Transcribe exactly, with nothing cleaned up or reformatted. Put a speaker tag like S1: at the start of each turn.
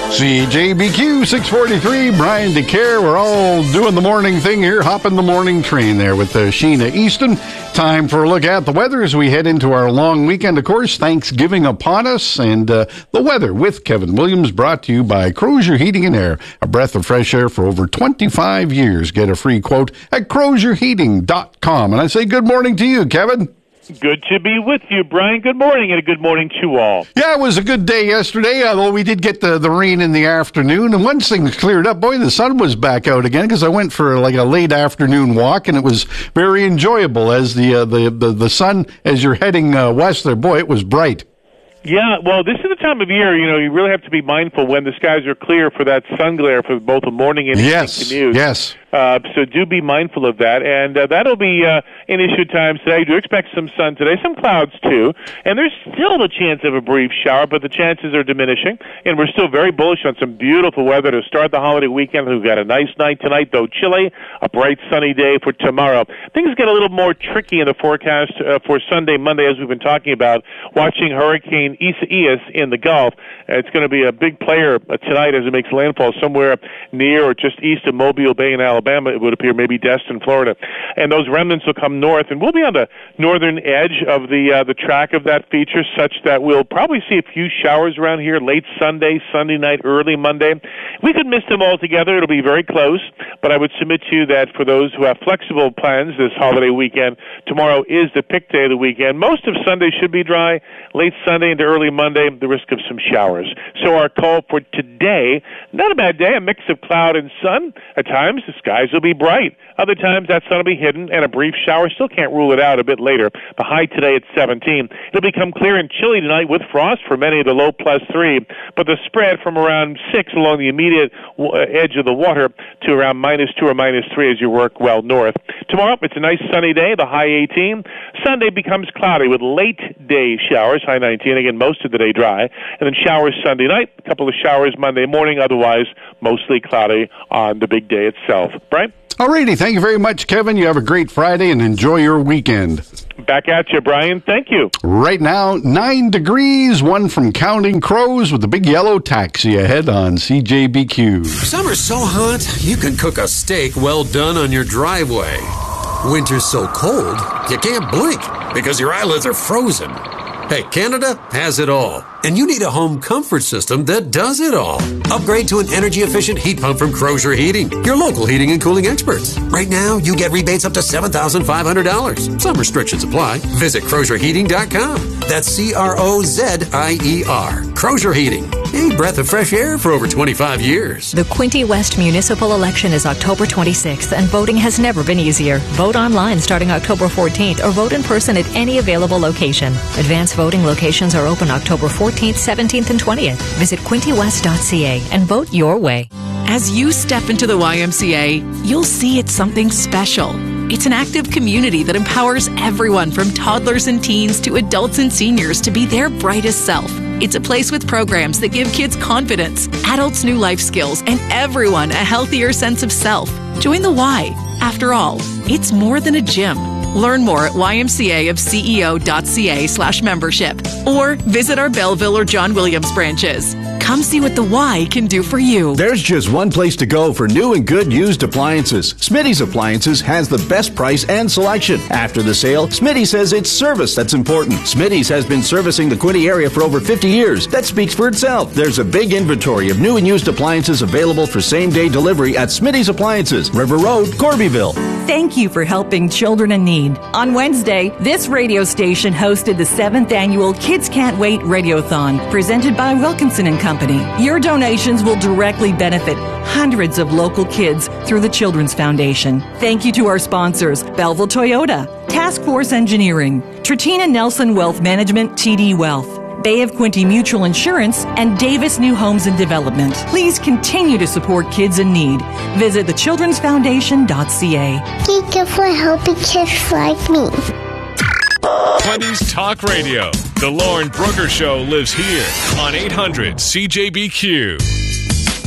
S1: C J B Q six forty-three, Brian DeCare. We're all doing the morning thing here, hopping the morning train there with uh, Sheena Easton. Time for a look at the weather as we head into our long weekend. Of course, Thanksgiving upon us, and uh, the weather with Kevin Williams, brought to you by Crozier Heating and Air. A breath of fresh air for over twenty-five years. Get a free quote at crozier heating dot com. And I say good morning to you, Kevin.
S2: Good to be with you, Brian. Good morning, and a good morning to all.
S1: Yeah, it was a good day yesterday, although we did get the, the rain in the afternoon. And once things cleared up, boy, the sun was back out again, because I went for like a late afternoon walk, and it was very enjoyable as the uh, the, the, the sun, as you're heading uh, west there, boy, it was bright.
S2: Yeah, well, this is the time of year, you know, you really have to be mindful when the skies are clear for that sun glare for both the morning and
S1: yes,
S2: evening commute.
S1: Yes,
S2: Uh, so do be mindful of that, and uh, that'll be uh, an issue at times today. Do expect some sun today, some clouds too, and there's still the chance of a brief shower, but the chances are diminishing, and we're still very bullish on some beautiful weather to start the holiday weekend. We've got a nice night tonight, though chilly, a bright sunny day for tomorrow. Things get a little more tricky in the forecast uh, for Sunday, Monday, as we've been talking about, watching Hurricane Isaias in the Gulf. Uh, it's going to be a big player uh, tonight as it makes landfall somewhere near or just east of Mobile Bay in Alabama. Alabama, it would appear, maybe Destin, Florida. And those remnants will come north, and we'll be on the northern edge of the uh, the track of that feature, such that we'll probably see a few showers around here late Sunday, Sunday night, early Monday. We could miss them altogether. It'll be very close, but I would submit to you that for those who have flexible plans this holiday weekend, tomorrow is the pick day of the weekend. Most of Sunday should be dry. Late Sunday into early Monday, the risk of some showers. So our call for today, not a bad day, a mix of cloud and sun. At times, the skies will be bright. Other times, that sun will be hidden, and a brief shower. Still can't rule it out a bit later. The high today at seventeen. It'll become clear and chilly tonight with frost for many of the low plus three, but the spread from around six along the immediate edge of the water to around minus two or minus three as you work well north. Tomorrow, it's a nice sunny day, the high eighteen. Sunday becomes cloudy with late day showers, high nineteen. Again, most of the day dry. And then showers Sunday night, a couple of showers Monday morning, otherwise mostly cloudy on the big day itself. Brian?
S1: Alrighty, thank you very much, Kevin. You have a great Friday and enjoy your weekend.
S2: Back at you, Brian. Thank you.
S1: Right now, nine degrees, one from Counting Crows with the big yellow taxi ahead on C J B Q.
S3: Summer's so hot, you can cook a steak well done on your driveway. Winter's so cold, you can't blink because your eyelids are frozen. Hey, Canada has it all, and you need a home comfort system that does it all. Upgrade to an energy-efficient heat pump from Crozier Heating, your local heating and cooling experts. Right now, you get rebates up to seven thousand five hundred dollars. Some restrictions apply. Visit crozier heating dot com. That's C R O Z I E R. Crozier Heating. A breath of fresh air for over twenty-five years.
S4: The Quinte West municipal election is October twenty-sixth, and voting has never been easier. Vote online starting October fourteenth, or vote in person at any available location. Advanced voting locations are open October fourteenth, seventeenth, and twentieth. Visit quinte west dot c a and vote your way.
S5: As you step into the Y M C A, you'll see it's something special. It's an active community that empowers everyone from toddlers and teens to adults and seniors to be their brightest self. It's a place with programs that give kids confidence, adults new life skills, and everyone a healthier sense of self. Join the Y. After all, it's more than a gym. Learn more at y m c a of c e o dot c a slash membership or visit our Belleville or John Williams branches. Come see what the Y can do for you.
S6: There's just one place to go for new and good used appliances. Smitty's Appliances has the best price and selection. After the sale, Smitty says it's service that's important. Smitty's has been servicing the Quinte area for over fifty years. That speaks for itself. There's a big inventory of new and used appliances available for same-day delivery at Smitty's Appliances, River Road, Corbyville.
S7: Thank you for helping children in need. On Wednesday, this radio station hosted the seventh annual Kids Can't Wait Radiothon, presented by Wilkinson and Company. Your donations will directly benefit hundreds of local kids through the Children's Foundation. Thank you to our sponsors, Belleville Toyota, Task Force Engineering, Tratina Nelson Wealth Management, T D Wealth, Bay of Quinte Mutual Insurance, and Davis New Homes and Development. Please continue to support kids in need. Visit the children's foundation dot c a.
S8: Thank you for helping kids like me.
S9: Quinte's Talk Radio. The Lauren Brooker Show lives here on eight hundred C J B Q.